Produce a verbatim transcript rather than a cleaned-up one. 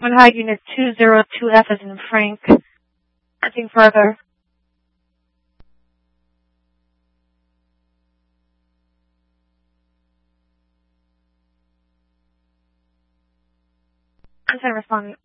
Hi, unit two zero two F as in Frank. Nothing further. I'm trying to respond.